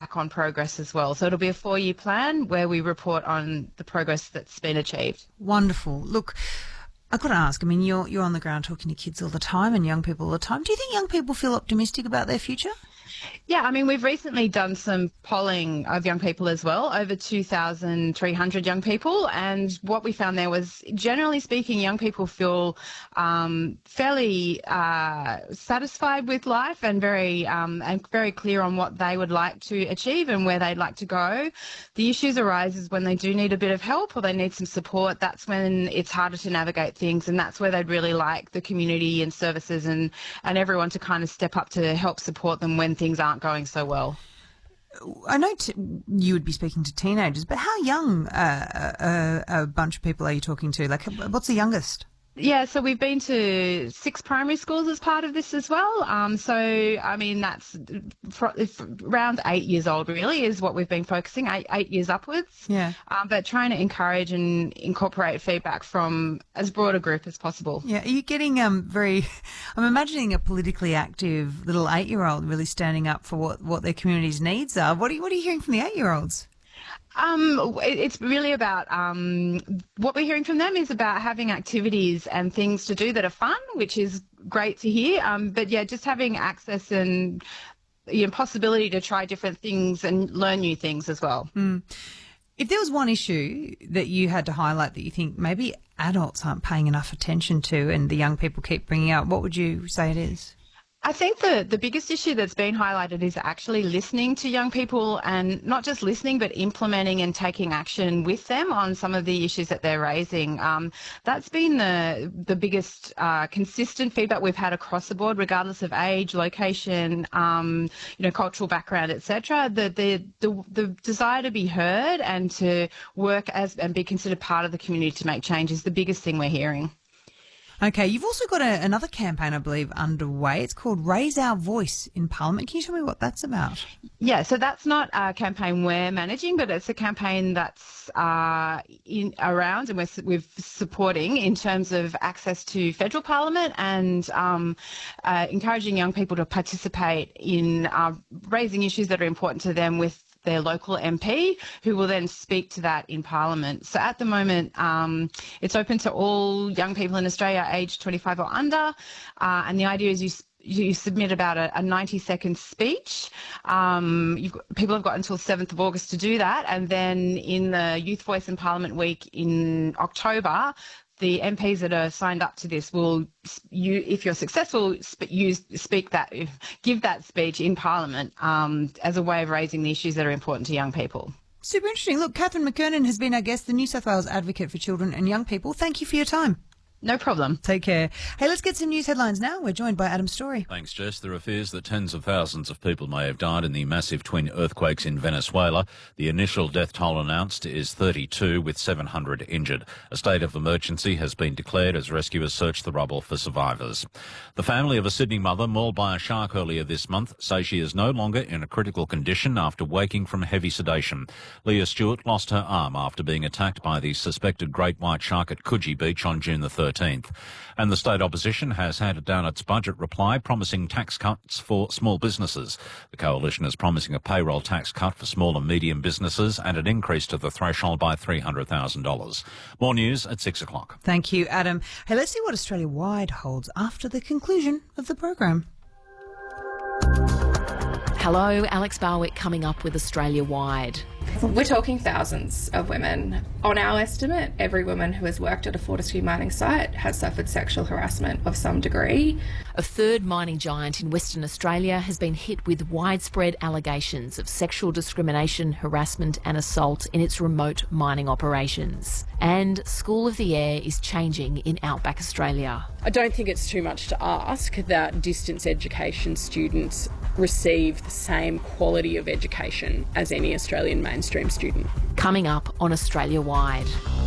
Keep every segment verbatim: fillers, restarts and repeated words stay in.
back on progress as well. So it'll be a four-year plan where we report on the progress that's been achieved. Wonderful. Look, I've got to ask, I mean, you're, you're on the ground talking to kids all the time and young people all the time. Do you think young people feel optimistic about their future? Yeah, I mean, we've recently done some polling of young people as well, over two thousand three hundred young people, and what we found there was, generally speaking, young people feel um, fairly uh, satisfied with life and very um, and very clear on what they would like to achieve and where they'd like to go. The issues arise is when they do need a bit of help or they need some support. That's when it's harder to navigate things, and that's where they'd really like the community and services and, and everyone to kind of step up to help support them when things aren't going so well. I know t- you would be speaking to teenagers, but how young uh, a, a bunch of people are you talking to? Like, what's the youngest? Yeah, so we've been to six primary schools as part of this as well. Um, so, I mean, that's fr- around eight years old, really, is what we've been focusing, eight, eight years upwards. Yeah. Um, but trying to encourage and incorporate feedback from as broad a group as possible. Yeah. Are you getting um very, I'm imagining a politically active little eight-year-old really standing up for what, what their community's needs are. What are you, what are you hearing from the eight-year-olds? Um, it's really about um, what we're hearing from them is about having activities and things to do that are fun, which is great to hear. Um, but yeah, just having access and the you know, possibility to try different things and learn new things as well. Mm. If there was one issue that you had to highlight that you think maybe adults aren't paying enough attention to and the young people keep bringing up, what would you say it is? I think the, the biggest issue that's been highlighted is actually listening to young people, and not just listening, but implementing and taking action with them on some of the issues that they're raising. Um, that's been the the biggest uh, consistent feedback we've had across the board, regardless of age, location, um, you know, cultural background, et cetera. The, the the the desire to be heard and to work as and be considered part of the community to make change is the biggest thing we're hearing. Okay, you've also got a, another campaign, I believe, underway. It's called Raise Our Voice in Parliament. Can you tell me what that's about? Yeah, so that's not a campaign we're managing, but it's a campaign that's uh, in around and we're, we're supporting in terms of access to federal parliament and um, uh, encouraging young people to participate in uh, raising issues that are important to them with their local M P, who will then speak to that in Parliament. So at the moment, um, it's open to all young people in Australia aged twenty-five or under, uh, and the idea is you you submit about a, a ninety second speech. Um, you've got, people have got until seventh of August to do that, and then in the Youth Voice in Parliament week in October, the M Ps that are signed up to this will, you, if you're successful, sp- use, speak that, give that speech in Parliament um, as a way of raising the issues that are important to young people. Super interesting. Look, Catherine McKernan has been our guest, the New South Wales Advocate for Children and Young People. Thank you for your time. No problem. Take care. Hey, let's get some news headlines now. We're joined by Adam Story. Thanks, Jess. There are fears that tens of thousands of people may have died in the massive twin earthquakes in Venezuela. The initial death toll announced is thirty-two, with seven hundred injured. A state of emergency has been declared as rescuers search the rubble for survivors. The family of a Sydney mother mauled by a shark earlier this month say she is no longer in a critical condition after waking from heavy sedation. Leah Stewart lost her arm after being attacked by the suspected great white shark at Coogee Beach on June the thirteenth. And the state opposition has handed down its budget reply promising tax cuts for small businesses. The coalition is promising a payroll tax cut for small and medium businesses and an increase to the threshold by three hundred thousand dollars. More news at six o'clock. Thank you, Adam. Hey, let's see what Australia-wide holds after the conclusion of the program. Hello, Alex Barwick coming up with Australia-wide. We're talking thousands of women. On our estimate, every woman who has worked at a Fortescue mining site has suffered sexual harassment of some degree. A third mining giant in Western Australia has been hit with widespread allegations of sexual discrimination, harassment and assault in its remote mining operations. And School of the Air is changing in outback Australia. I don't think it's too much to ask that distance education students receive the same quality of education as any Australian mainstream student. Coming up on Australia-wide.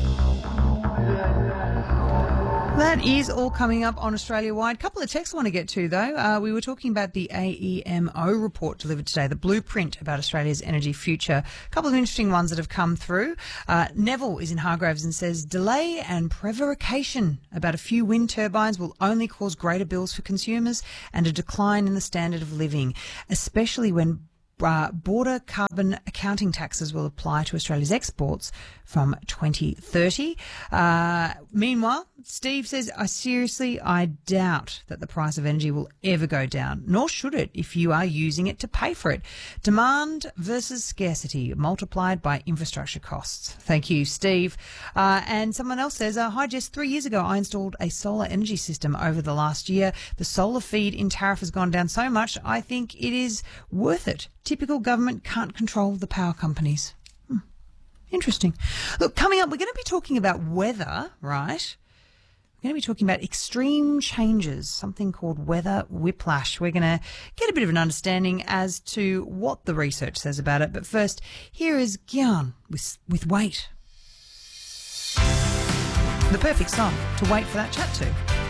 That is all coming up on Australia-wide. Couple of texts I want to get to, though. Uh, we were talking about the A E M O report delivered today, the blueprint about Australia's energy future. A couple of interesting ones that have come through. Uh, Neville is in Hargraves and says, delay and prevarication about a few wind turbines will only cause greater bills for consumers and a decline in the standard of living, especially when uh, border carbon accounting taxes will apply to Australia's exports from twenty thirty. Uh, meanwhile, Steve says, I seriously, I doubt that the price of energy will ever go down, nor should it if you are using it to pay for it. Demand versus scarcity multiplied by infrastructure costs. Thank you, Steve. Uh, and someone else says, uh, hi, Jess, three years ago I installed a solar energy system over the last year. The solar feed in tariff has gone down so much, I think it is worth it. Typical government can't control the power companies. Hmm. Interesting. Look, coming up, we're going to be talking about weather, right? We're going to be talking about extreme changes, something called weather whiplash. We're going to get a bit of an understanding as to what the research says about it. But first, here is Gyan with, with Wait. The perfect song to wait for that chat to.